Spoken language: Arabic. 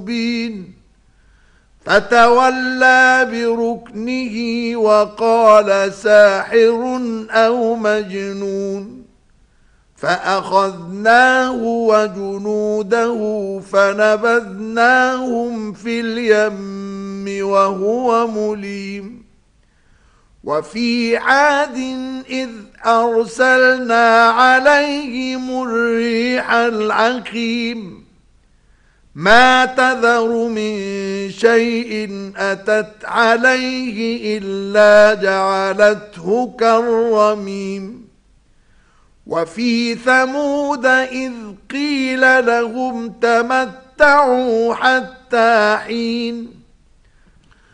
مبين فتولى بركنه وقال ساحر أو مجنون فأخذناه وجنوده فنبذناهم في اليم وهو مليم وفي عاد إذ أرسلنا عليهم الريح العقيم ما تذر من شيء أتت عليه إلا جعلته كالرميم وفي ثمود إذ قيل لهم تمتعوا حتى حين